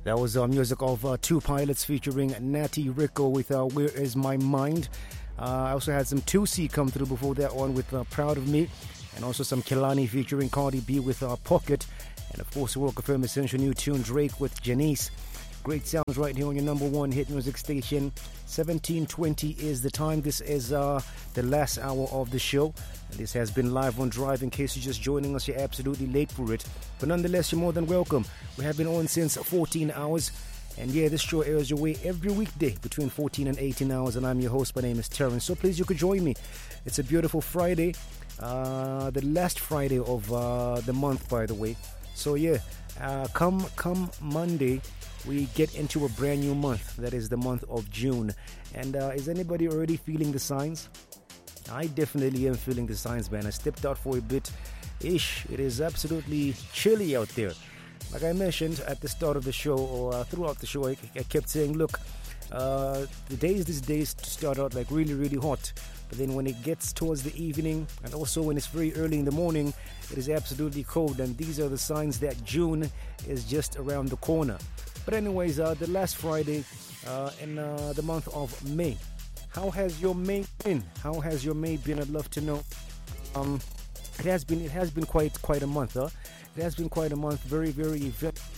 That was music of Two Pilots featuring Natty Rico with Where Is My Mind. I also had some 2C come through before that one with Proud of Me, and also some Kehlani featuring Cardi B with Pocket, and of course Walk of Fame Essential new tune Drake with Janice. Great sounds right here on your number one hit music station. 17:20 is the time. This is the last hour of the show. And this has been Live on Drive. In case you're just joining us, you're absolutely late for it. But nonetheless, you're more than welcome. We have been on since 14 hours. And yeah, this show airs your way every weekday between 14 and 18 hours. And I'm your host. My name is Terrence. So please, you could join me. It's a beautiful Friday. The last Friday of the month, by the way. So yeah, come Monday, we get into a brand new month. That is the month of June. And is anybody already feeling the signs? I definitely am feeling the signs, man. I stepped out for a bit. It is absolutely chilly out there. Like I mentioned at the start of the show, or throughout the show, I kept saying, look, the days these days start out like really, really hot. But then when it gets towards the evening, and also when it's very early in the morning, it is absolutely cold. And these are the signs that June is just around the corner. But anyways, the last Friday in the month of May. How has your May been? How has your May been? I'd love to know. It has been quite a month, huh? It has been quite a month. Very, very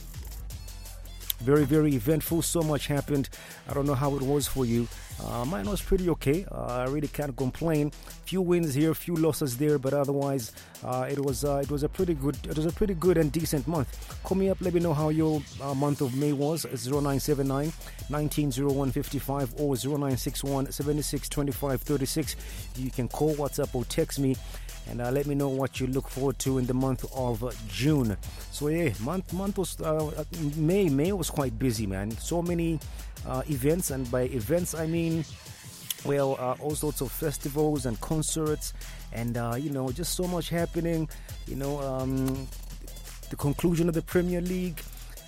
eventful. So much happened. I don't know how it was for you. Mine was pretty okay. I really can't complain. Few wins here, few losses there, but otherwise, it was a pretty good and decent month. Call me up. Let me know how your month of May was. It's 0979 190155 or 0961 7625 36. You can call, WhatsApp, or text me. And let me know what you look forward to in the month of June. So yeah, month was May. May was quite busy, man. So many events, and by events I mean, well, all sorts of festivals and concerts, and just so much happening. The conclusion of the Premier League.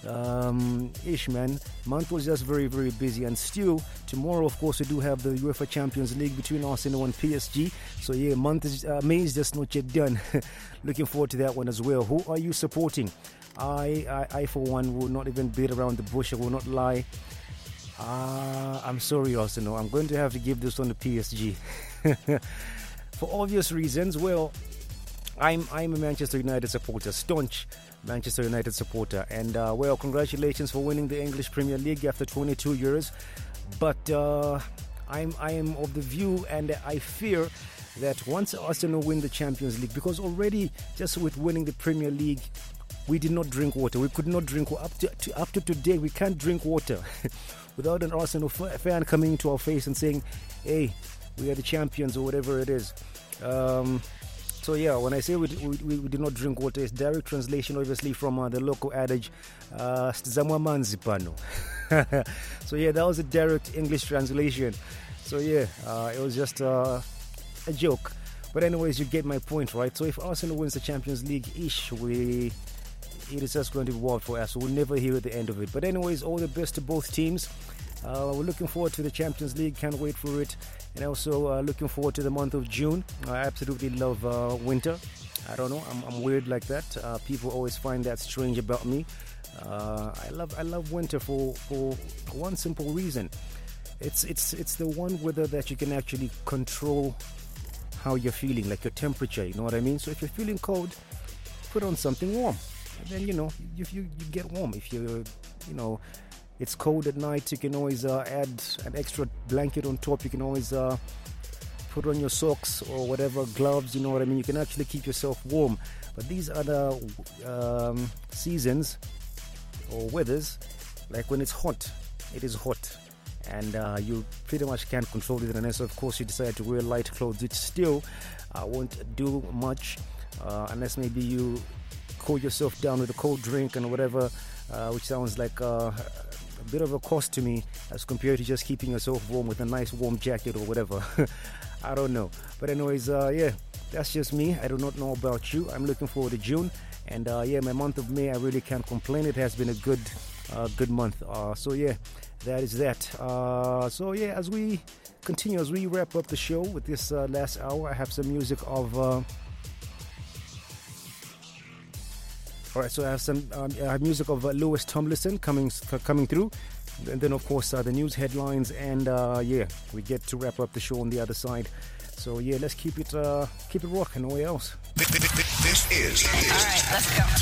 Man, month was just very, very busy. And still tomorrow, of course, we do have the UEFA Champions League between Arsenal and PSG. So yeah, May is just not yet done. Looking forward to that one as well. Who are you supporting? I for one will not even beat around the bush. I will not lie. I'm sorry, Arsenal. I'm going to have to give this one to PSG for obvious reasons. Well, I'm a Manchester United supporter, staunch Manchester United supporter, and well, congratulations for winning the English Premier League after 22 years. But I am of the view, and I fear that once Arsenal win the Champions League, because already just with winning the Premier League, we did not drink water. We could not drink up to today. We can't drink water without an Arsenal fan coming into our face and saying, "Hey, we are the champions," or whatever it is. So yeah, when I say we did not drink water, it's direct translation, obviously, from the local adage, "Stizamwa manzi pano." So yeah, that was a direct English translation. So yeah, it was just a joke. But anyways, you get my point, right? So if Arsenal wins the Champions League, it is just going to be wild for us. So we'll never hear the end of it. But anyways, all the best to both teams. We're looking forward to the Champions League. Can't wait for it. And also looking forward to the month of June. I absolutely love winter. I don't know. I'm weird like that. People always find that strange about me. I love winter for one simple reason. It's the one weather that you can actually control how you're feeling, like your temperature. You know what I mean? So if you're feeling cold, put on something warm. And then you get warm. If it's cold at night, you can always add an extra blanket on top. You can always put on your socks or whatever, gloves, you know what I mean? You can actually keep yourself warm. But these other seasons or weathers, like when it's hot, it is hot. And you pretty much can't control it unless, of course, you decide to wear light clothes, which still won't do much unless maybe you cool yourself down with a cold drink and whatever, which sounds like a bit of a cost to me as compared to just keeping yourself warm with a nice warm jacket or whatever. I don't know. But anyways, yeah, that's just me. I do not know about you. I'm looking forward to June. And yeah, my month of May, I really can't complain. It has been a good month. So yeah, that is that. So yeah, as we continue, as we wrap up the show with this last hour, I have some music of... All right, so I have some music of Lewis Tomlinson coming through. And then, of course, the news headlines. And, we get to wrap up the show on the other side. So, let's keep it rocking. No way else. This is... All right, let's go.